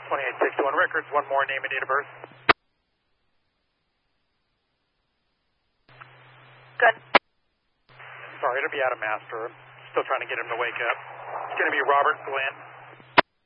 2861 records, one more name and date of birth. Good. Sorry to be out of master. Still trying to get him to wake up. It's going to be Robert Glenn.